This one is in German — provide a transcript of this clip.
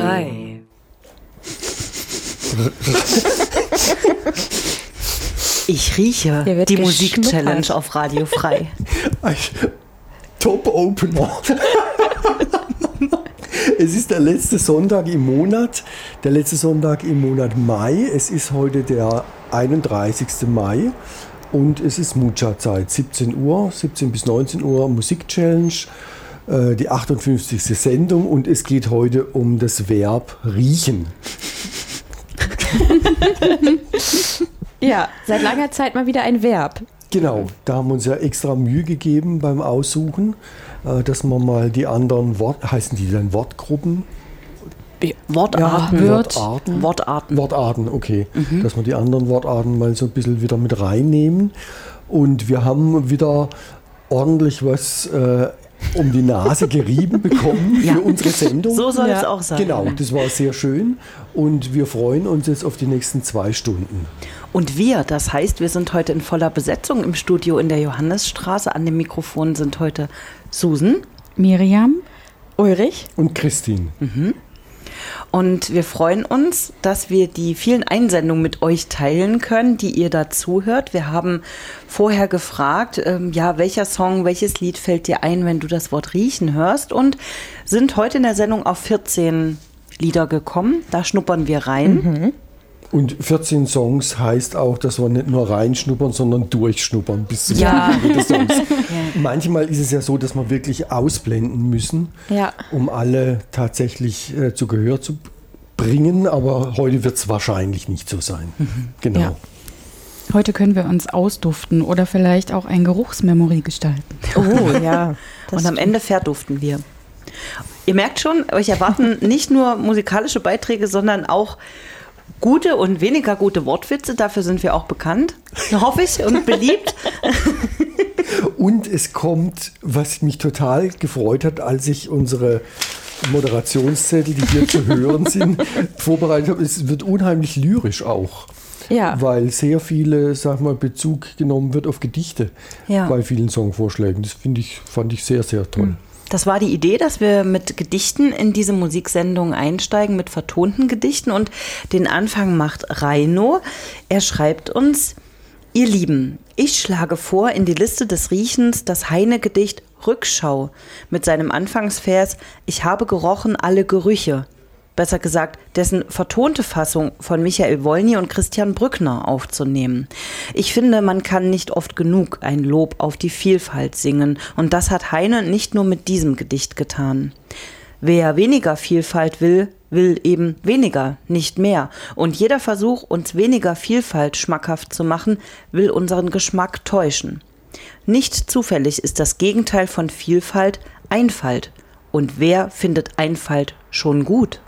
Frei. Ich rieche die Musik-Challenge auf Radio Frei. Top-Opener. Es ist der letzte Sonntag im Monat Mai. Es ist heute der 31. Mai und es ist Mucha-Zeit, 17 bis 19 Uhr Musik-Challenge, die 58. Sendung und es geht heute um das Verb riechen. Ja, seit langer Zeit mal wieder ein Verb. Genau, da haben wir uns ja extra Mühe gegeben beim Aussuchen, dass man mal die anderen heißen die dann Wortgruppen? Wortarten. Ja, Wortarten, okay. Mhm. Dass wir die anderen Wortarten mal so ein bisschen wieder mit reinnehmen. Und wir haben wieder ordentlich was um die Nase gerieben bekommen für unsere Sendung. So soll es auch sein. Genau, das war sehr schön. Und wir freuen uns jetzt auf die nächsten 2 Stunden. Und das heißt, wir sind heute in voller Besetzung im Studio in der Johannesstraße. An dem Mikrofon sind heute Susan, Miriam, Ulrich und Christine. Mhm. Und wir freuen uns, dass wir die vielen Einsendungen mit euch teilen können, die ihr dazu hört. Wir haben vorher gefragt, welcher Song, welches Lied fällt dir ein, wenn du das Wort riechen hörst, und sind heute in der Sendung auf 14 Lieder gekommen. Da schnuppern wir rein. Mhm. Und 14 Songs heißt auch, dass wir nicht nur reinschnuppern, sondern durchschnuppern bis zum Ende des Songs. Manchmal ist es ja so, dass wir wirklich ausblenden müssen, um alle tatsächlich zu Gehör zu bringen. Aber heute wird es wahrscheinlich nicht so sein. Mhm. Genau. Ja. Heute können wir uns ausduften oder vielleicht auch ein Geruchsmemory gestalten. Oh ja. Und am Ende verduften wir. Ihr merkt schon, euch erwarten nicht nur musikalische Beiträge, sondern auch gute und weniger gute Wortwitze. Dafür sind wir auch bekannt, hoffe ich, und beliebt. Und es kommt, was mich total gefreut hat, als ich unsere Moderationszettel, die hier zu hören sind, vorbereitet habe. Es wird unheimlich lyrisch auch. Ja. Weil sehr viele, Bezug genommen wird auf Gedichte bei vielen Songvorschlägen. Das fand ich sehr, sehr toll. Das war die Idee, dass wir mit Gedichten in diese Musiksendung einsteigen, mit vertonten Gedichten. Und den Anfang macht Reino. Er schreibt uns: Ihr Lieben, ich schlage vor in die Liste des Riechens das Heine-Gedicht Rückschau mit seinem Anfangsvers: Ich habe gerochen alle Gerüche. Besser gesagt, dessen vertonte Fassung von Michael Wolny und Christian Brückner aufzunehmen. Ich finde, man kann nicht oft genug ein Lob auf die Vielfalt singen, und das hat Heine nicht nur mit diesem Gedicht getan. Wer weniger Vielfalt will eben weniger, nicht mehr. Und jeder Versuch, uns weniger Vielfalt schmackhaft zu machen, will unseren Geschmack täuschen. Nicht zufällig ist das Gegenteil von Vielfalt Einfalt. Und wer findet Einfalt schon gut?